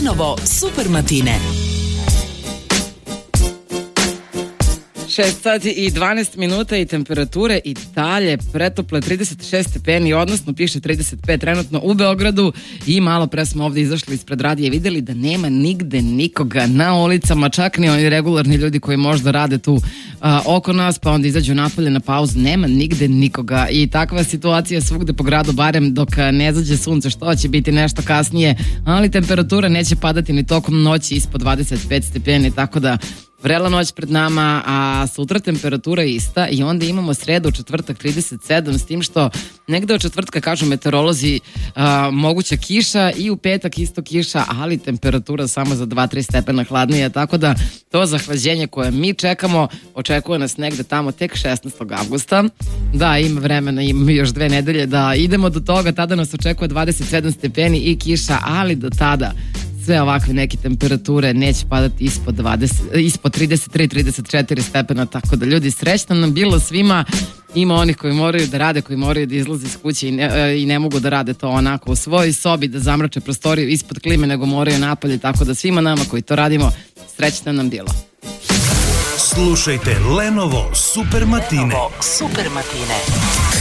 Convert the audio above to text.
Lenovo Super Matine. 6 sati i 12 minuta i temperature i dalje pretople, 36 stepeni, odnosno piše 35 trenutno u Beogradu i malo pre smo ovde izašli ispred radija i videli da nema nigde nikoga na ulicama, čak ni oni regularni ljudi koji možda rade tu oko nas, pa onda izađu napolje na pauzu, nema nigde nikoga i takva situacija svugde po gradu, barem dok ne zađe sunce, što će biti nešto kasnije, ali temperatura neće padati ni tokom noći ispod 25 stepeni, tako da vrela noć pred nama, a sutra temperatura je ista i onda imamo sredu, četvrtak 37, s tim što negde od četvrtka, kažu meteorolozi, moguća kiša i u petak isto kiša, ali temperatura samo za 2-3 stepena hladnija, tako da to zahlađenje koje mi čekamo očekuje nas negde tamo tek 16. avgusta. Da, ima vremena, ima još 2 nedelje da idemo do toga, tada nas očekuje 27 stepeni i kiša, ali do tada sve ovakve neke temperature neće padati ispod 33-34 stepena, tako da ljudi, srećno nam bilo svima. Ima onih koji moraju da rade, koji moraju da izlaze iz kuće i ne mogu da rade to onako u svojoj sobi, da zamrače prostoriju ispod klime, nego moraju napolje, tako da svima nama koji to radimo, srećno nam bilo. Slušajte Lenovo Super Matine. Lenovo Super Matine.